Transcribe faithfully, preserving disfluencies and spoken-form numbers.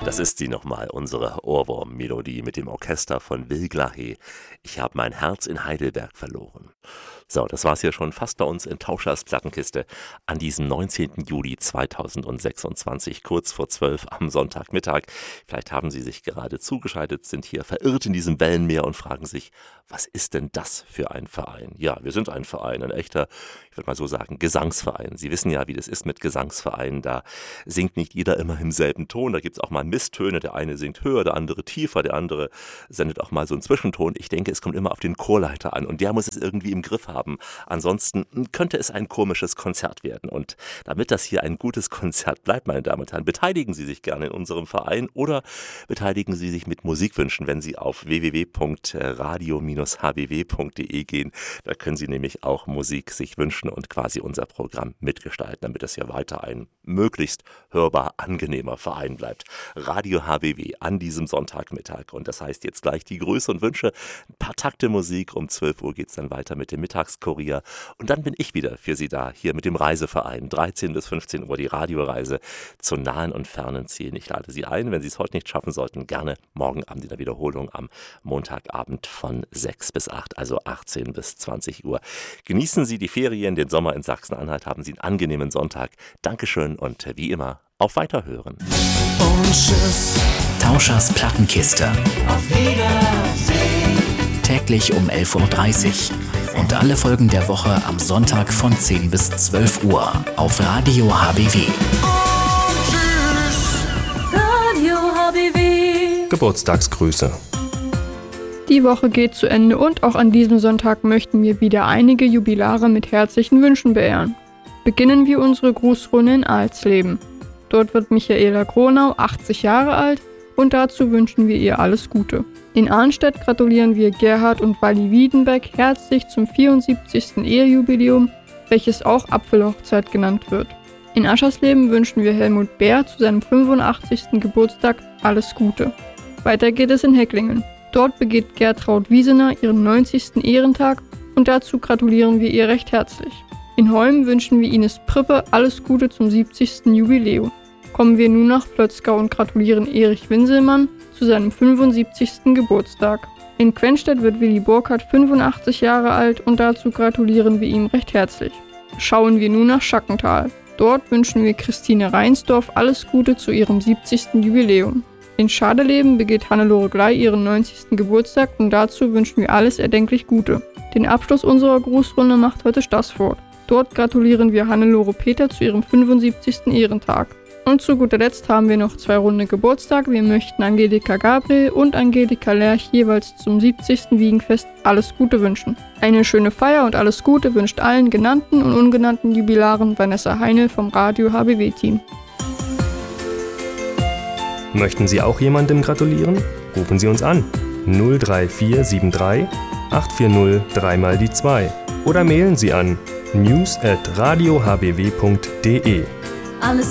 Das ist sie nochmal, unsere Ohrwurm-Melodie mit dem Orchester von Will Glahe. Ich habe mein Herz in Heidelberg verloren. So, das war's hier schon fast bei uns in Tauschers Plattenkiste an diesem neunzehnten Juli zweitausendsechsundzwanzig, kurz vor zwölf am Sonntagmittag. Vielleicht haben Sie sich gerade zugeschaltet, sind hier verirrt in diesem Wellenmeer und fragen sich, was ist denn das für ein Verein? Ja, wir sind ein Verein, ein echter, ich würde mal so sagen, Gesangsverein. Sie wissen ja, wie das ist mit Gesangsvereinen. Da singt nicht jeder immer im selben Ton. Da gibt's auch mal Misstöne. Der eine singt höher, der andere tiefer, der andere sendet auch mal so einen Zwischenton. Ich denke, es kommt immer auf den Chorleiter an und der muss es irgendwie im Griff haben. Haben. Ansonsten könnte es ein komisches Konzert werden. Und damit das hier ein gutes Konzert bleibt, meine Damen und Herren, beteiligen Sie sich gerne in unserem Verein oder beteiligen Sie sich mit Musikwünschen, wenn Sie auf w w w punkt radio Bindestrich h b w punkt d e gehen. Da können Sie nämlich auch Musik sich wünschen und quasi unser Programm mitgestalten, damit es ja weiter ein möglichst hörbar angenehmer Verein bleibt. Radio H B W an diesem Sonntagmittag. Und das heißt jetzt gleich die Grüße und Wünsche. Ein paar Takte Musik. Um zwölf Uhr geht es dann weiter mit dem Mittagskurier. Und dann bin ich wieder für Sie da, hier mit dem Reiseverein. dreizehn bis fünfzehn Uhr die Radioreise zu nahen und fernen Zielen. Ich lade Sie ein, wenn Sie es heute nicht schaffen sollten, gerne morgen Abend in der Wiederholung am Montagabend von sechs bis acht, also achtzehn bis zwanzig Uhr. Genießen Sie die Ferien, den Sommer in Sachsen-Anhalt. Haben Sie einen angenehmen Sonntag. Dankeschön und wie immer, auf Weiterhören. Und tschüss. Tauschers Plattenkiste. Auf Wiedersehen. Täglich um elf Uhr dreißig. Und alle Folgen der Woche am Sonntag von zehn bis zwölf Uhr auf Radio H B W. Und tschüss. Radio H B W. Geburtstagsgrüße. Die Woche geht zu Ende und auch an diesem Sonntag möchten wir wieder einige Jubilare mit herzlichen Wünschen beehren. Beginnen wir unsere Grußrunde in Alsleben. Dort wird Michaela Gronau achtzig Jahre alt und dazu wünschen wir ihr alles Gute. In Arnstedt gratulieren wir Gerhard und Walli Wiedenbeck herzlich zum vierundsiebzigsten Ehejubiläum, welches auch Apfelhochzeit genannt wird. In Aschersleben wünschen wir Helmut Bär zu seinem fünfundachtzigsten Geburtstag alles Gute. Weiter geht es in Hecklingen. Dort begeht Gertraud Wiesener ihren neunzigsten Ehrentag und dazu gratulieren wir ihr recht herzlich. In Holm wünschen wir Ines Prippe alles Gute zum siebzigsten Jubiläum. Kommen wir nun nach Plötzgau und gratulieren Erich Winselmann zu seinem fünfundsiebzigsten Geburtstag. In Quenstedt wird Willi Burkhardt fünfundachtzig Jahre alt und dazu gratulieren wir ihm recht herzlich. Schauen wir nun nach Schackenthal. Dort wünschen wir Christine Reinsdorf alles Gute zu ihrem siebzigsten Jubiläum. In Schadeleben begeht Hannelore Gley ihren neunzigsten Geburtstag und dazu wünschen wir alles erdenklich Gute. Den Abschluss unserer Grußrunde macht heute Stassfurt. Dort gratulieren wir Hannelore Peter zu ihrem fünfundsiebzigsten Ehrentag. Und zu guter Letzt haben wir noch zwei runde Geburtstag. Wir möchten Angelika Gabriel und Angelika Lerch jeweils zum siebzigsten Wiegenfest alles Gute wünschen. Eine schöne Feier und alles Gute wünscht allen genannten und ungenannten Jubilaren Vanessa Heine vom Radio H B W-Team. Möchten Sie auch jemandem gratulieren? Rufen Sie uns an. null drei vier sieben drei acht vier null drei mal die zwei oder mailen Sie an news at radio h b w punkt d e. Alles